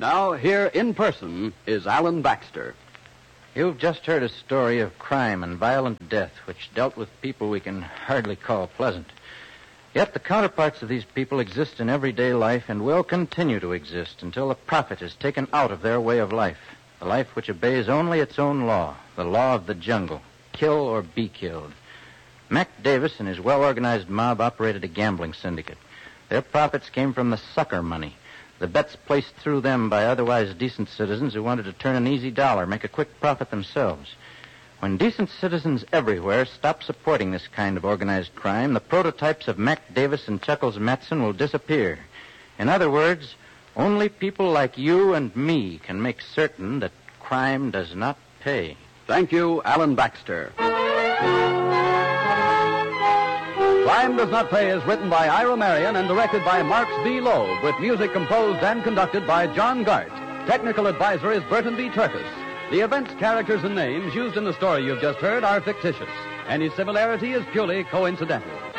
Now, here in person is Alan Baxter. You've just heard a story of crime and violent death, which dealt with people we can hardly call pleasant. Yet the counterparts of these people exist in everyday life and will continue to exist until the profit is taken out of their way of life, the life which obeys only its own law, the law of the jungle, kill or be killed. Mac Davis and his well-organized mob operated a gambling syndicate. Their profits came from the sucker money, the bets placed through them by otherwise decent citizens who wanted to turn an easy dollar, make a quick profit themselves. When decent citizens everywhere stop supporting this kind of organized crime, the prototypes of Mac Davis and Chuckles Matson will disappear. In other words, only people like you and me can make certain that crime does not pay. Thank you, Alan Baxter. Crime Does Not Pay is written by Ira Marion and directed by Marks B. Loeb, with music composed and conducted by John Gart. Technical advisor is Burton B. Turkis. The events, characters, and names used in the story you've just heard are fictitious. Any similarity is purely coincidental.